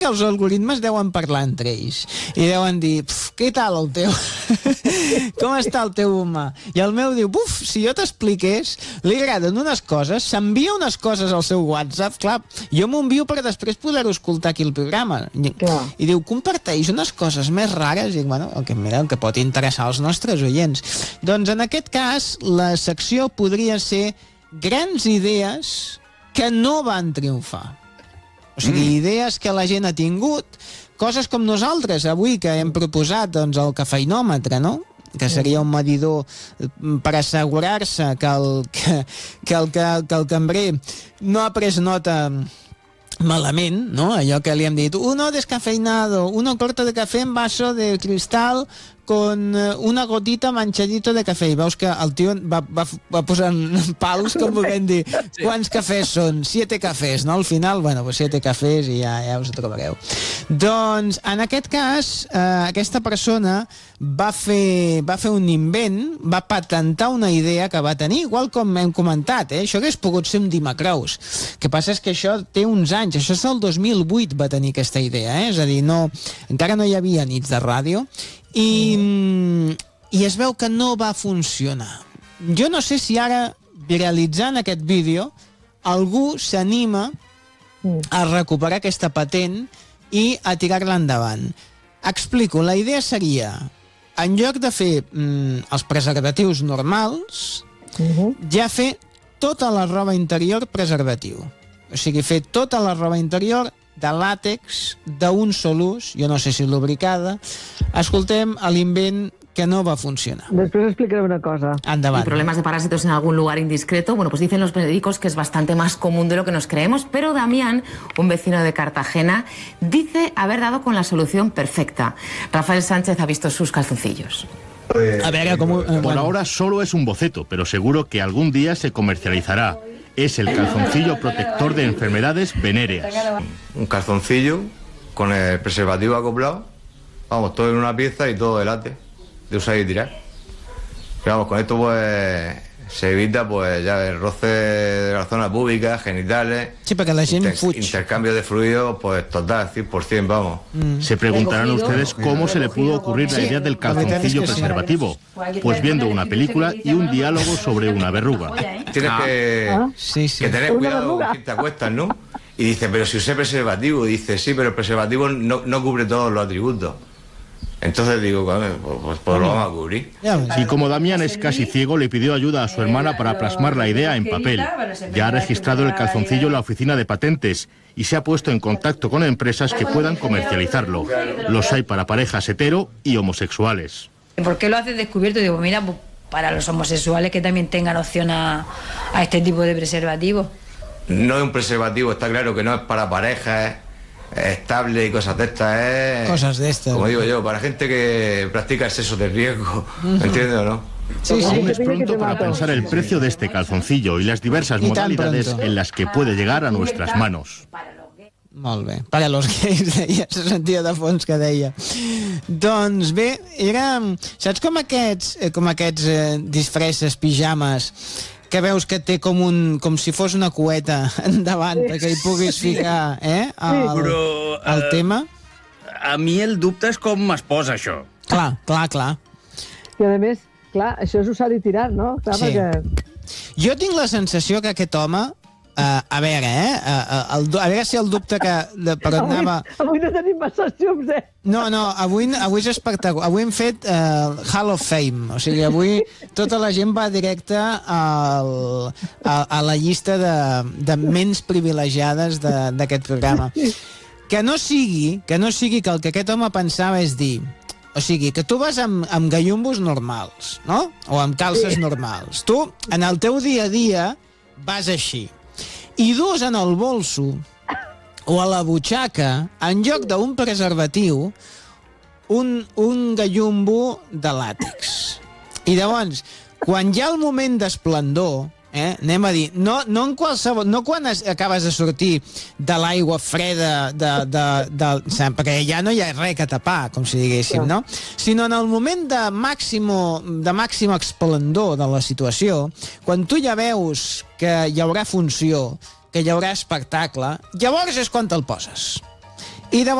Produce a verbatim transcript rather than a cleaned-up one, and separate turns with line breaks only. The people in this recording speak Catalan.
que els algoritmes deuen parlar entre ells i deuen dir, què tal el teu? Com està el teu humà? I el meu diu, buf, si jo t'expliqués, li agraden unes coses, s'envia unes coses al seu WhatsApp, clar, jo m'ho envio per després poder-ho escoltar aquí al programa. I, i diu, comparteix unes coses més rares, i dic, bueno, el que, mira, el que pot interessar als nostres oients. Doncs en aquest cas, la secció podria ser grans idees que no van triomfar. O sigui, mm. idees que la gent ha tingut, coses com nosaltres avui que hem proposat, doncs, el cafeinòmetre, no? Que seria un medidor per assegurar-se que el, que, que, el, que, que el cambrer no ha pres nota malament, no? Allò que li hem dit, uno descafeinado, uno corto de café en vaso de cristal con una gotita manchadito de cafè. I veus que el tio va, va, va posant pals, com volem dir, quants cafès són? Siete cafès, no? Al final, bueno, pues siete cafès i ja, ja us ho trobareu. Doncs, en aquest cas, eh, aquesta persona va fer, va fer un invent, va patentar una idea que va tenir, igual com hem comentat, eh? Això hagués pogut ser un dimacrous. El que passa és que això té uns anys, això és el dos mil vuit va tenir aquesta idea, eh? És a dir, no, encara no hi havia nits de ràdio, i, i es veu que no va funcionar. Jo no sé si ara, viralitzant aquest vídeo, algú s'anima a recuperar aquesta patent i a tirar-la endavant. Explico, la idea seria, en lloc de fer mm, els preservatius normals, uh-huh. ja fer tota la roba interior preservatiu. O sigui, fer tota la roba interior de làtex, d'un sol ús, jo no sé si lubricada. Escoltem l'invent que no va funcionar.
Después explicaré una cosa.
Andavant.
Y problemas de parásitos en algún lugar indiscreto. Bueno, pues dicen los médicos que es bastante más común de lo que nos creemos, pero Damián, un vecino de Cartagena, dice haber dado con la solución perfecta. Rafael Sánchez ha visto sus calzoncillos.
A ver, ¿cómo?
Por bueno. ahora solo es un boceto, pero seguro que algún día se comercializará. Es el calzoncillo protector de enfermedades venéreas.
Un calzoncillo con el preservativo acoplado, vamos, todo en una pieza y todo de late, de usar y tirar. Pero vamos, con esto pues se evita pues ya el roce de la zona pública, genitales,
sí, porque la gente
inter intercambio de fluidos, pues total, cien por cien, vamos.
Mm. Se preguntarán ustedes cómo se le pudo ocurrir la idea del calzoncillo preservativo. Pues viendo una película y un diálogo sobre una verruga.
Tienes que,
ah. sí, sí.
que tener cuidado con quién te acuestas, ¿no? Y dice, pero si usé preservativo, dice, sí, pero el preservativo no, no cubre todos los atributos. Entonces digo, pues, pues lo vamos a cubrir.
Y como Damián es casi ciego, le pidió ayuda a su hermana para plasmar la idea en papel. Ya ha registrado el calzoncillo en la oficina de patentes y se ha puesto en contacto con empresas que puedan comercializarlo. Los hay para parejas hetero y homosexuales.
¿Por qué lo haces descubierto? Digo, mira, pues para los homosexuales que también tengan opción a, a este tipo de preservativo.
No es un preservativo, está claro que no es para parejas estable y cosas de estas, ¿eh?
Cosas de estas.
Como digo yo, para gente que practica el sexo de riesgo, ¿me entiendes o no?
Sí, sí. Aún es pronto para pensar el precio de este calzoncillo y las diversas modalidades en las que puede llegar a nuestras manos.
Molt bé. Para los gays, deia, se sentia de fons que deia. Doncs bé, era... Saps com aquests, com aquests eh, disfresses, pijames, que veus que té com un com si fos una cueta endavant sí, perquè hi puguis ficar eh, el,
Però,
el tema?
A mi el dubte és com es posa això.
Clar, clar, clar.
I a més, clar, això és usar i tirar, no? Clar,
sí.
Perquè...
Jo tinc la sensació que aquest home Uh, a veure, eh? Uh, el, a veure si el dubte que... De, per on
avui,
anava...
avui no tenim massa llums, eh?
No, no, avui, avui és espectacular. Avui hem fet uh, Hall of Fame. O sigui, avui tota la gent va directe al, a, a la llista de, de ments privilegiades d'aquest programa. Que no sigui que no sigui que el que aquest home pensava és dir... O sigui, que tu vas amb, amb gallumbos normals, no? O amb calces normals. Tu, en el teu dia a dia, vas així. I dus en el bolso o a la butxaca, en lloc d'un preservatiu, un, un gallumbo de làtex. I llavors, quan hi ha el moment d'esplendor, eh, anem a dir, no, no en qualsevol, no quan es, acabes de sortir de l'aigua freda, de, de, de, de, perquè ja no hi ha res que tapar, com si diguéssim, no? Sinó en el moment de màximo, de màxim esplendor de la situació, quan tu ja veus que hi haurà funció, que hi haurà espectacle, llavors és quan te'l poses. I de